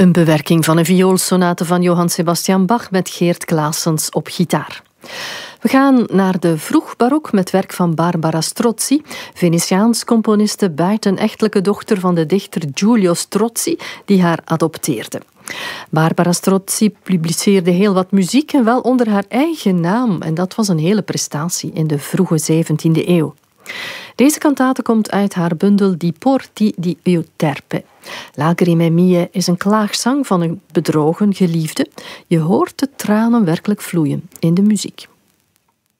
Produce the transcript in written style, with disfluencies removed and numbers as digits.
Een bewerking van een vioolsonate van Johann Sebastian Bach met Geert Claessens op gitaar. We gaan naar de vroegbarok met werk van Barbara Strozzi, Venetiaans componiste, buitenechtelijke dochter van de dichter Giulio Strozzi, die haar adopteerde. Barbara Strozzi publiceerde heel wat muziek en wel onder haar eigen naam. En dat was een hele prestatie in de vroege 17e eeuw. Deze kantate komt uit haar bundel Di Porti di Euterpe. Lagrime mie is een klaagzang van een bedrogen geliefde. Je hoort de tranen werkelijk vloeien in de muziek.